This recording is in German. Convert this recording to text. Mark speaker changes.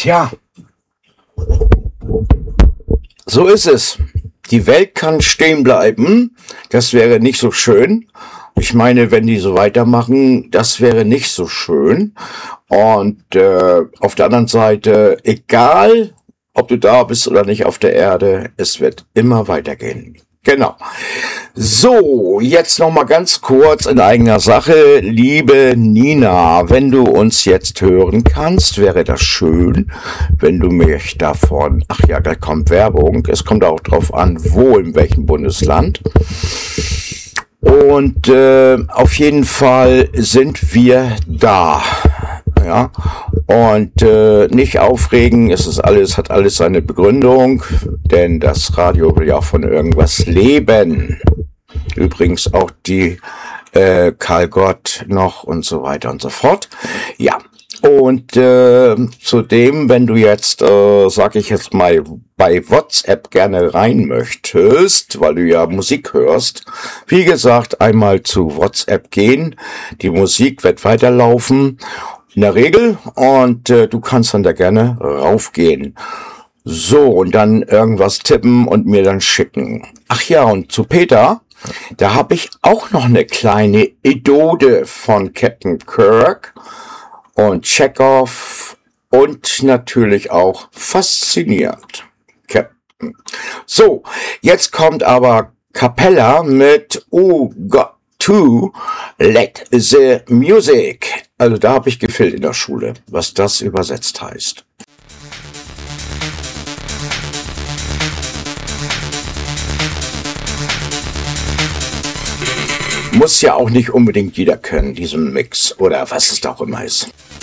Speaker 1: Tja, so ist es. Die Welt kann stehen bleiben. Das wäre nicht so schön. Ich meine, wenn die so weitermachen, das wäre nicht so schön. Und auf der anderen Seite, egal, ob du da bist oder nicht auf der Erde, es wird immer weitergehen. Genau. So, jetzt noch mal ganz kurz in eigener Sache. Liebe Nina, wenn du uns jetzt hören kannst, wäre das schön, wenn du mich davon, ach ja, gleich kommt Werbung, es kommt auch drauf an, wo, in welchem Bundesland. Und auf jeden Fall sind wir da. Ja, und nicht aufregen, es ist alles, hat alles seine Begründung, denn das Radio will ja auch von irgendwas leben. Übrigens auch die Karl Gott noch und so weiter und so fort. Ja, und zudem, wenn du jetzt, sag ich jetzt mal, bei WhatsApp gerne rein möchtest, weil du ja Musik hörst, wie gesagt, einmal zu WhatsApp gehen, die Musik wird weiterlaufen, in der Regel, und du kannst dann da gerne raufgehen. So, und dann irgendwas tippen und mir dann schicken. Ach ja, und zu Peter, da habe ich auch noch eine kleine Idode von Captain Kirk und Chekhov und natürlich auch fasziniert. Captain. So, jetzt kommt aber Capella mit Oh Gott. To let the music. Also da habe ich gefehlt in der Schule, was das übersetzt heißt. Muss ja auch nicht unbedingt jeder können, diesen Mix oder was es auch immer ist.